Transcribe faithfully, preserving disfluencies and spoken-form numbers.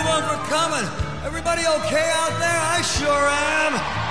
everyone for coming. Everybody okay out there? I sure am.